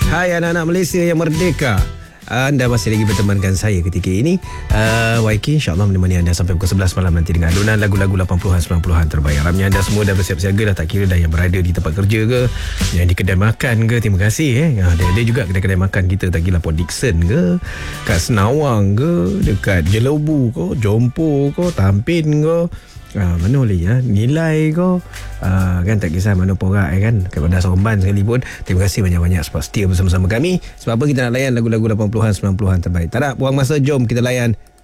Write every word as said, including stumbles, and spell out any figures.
Hai anak-anak Malaysia yang merdeka. Anda masih lagi bertemankan saya ketika ini, uh, Y K insyaAllah menemani anda sampai pukul sebelas malam nanti dengan adunan lagu-lagu lapan puluhan sembilan puluhan terbaik. Harapnya anda semua dah bersiap siaga dah, tak kira dah yang berada di tempat kerja ke, yang di kedai makan ke. Terima kasih eh. Ada, ada juga kedai-kedai makan kita, tak kira Port Dickson ke, kat Senawang ke, dekat Jelebu ke, Jompo ke, Tampin ke, Ah, mana boleh ya, Nilai kau ah, kan, tak kisah mana porak eh, kan, kepada Sorban sekalipun. Terima kasih banyak-banyak sebab setia bersama-sama kami. Sebab apa kita nak layan lagu-lagu lapan puluhan sembilan puluhan terbaik. Tak nak buang masa, jom kita layan